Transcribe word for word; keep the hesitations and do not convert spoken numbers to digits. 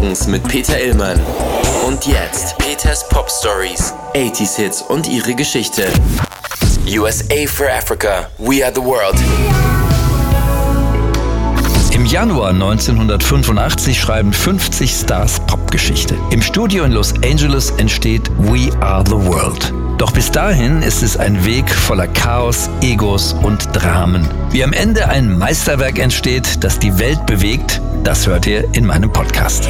Morgens mit Peter Illmann. Und jetzt Peters Pop Stories, achtziger Hits und ihre Geschichte. U S A for Africa, we are the world. Im Januar neunzehnhundertfünfundachtzig schreiben fünfzig Stars Popgeschichte. Im Studio in Los Angeles entsteht We Are the World. Doch bis dahin ist es ein Weg voller Chaos, Egos und Dramen. Wie am Ende ein Meisterwerk entsteht, das die Welt bewegt, das hört ihr in meinem Podcast.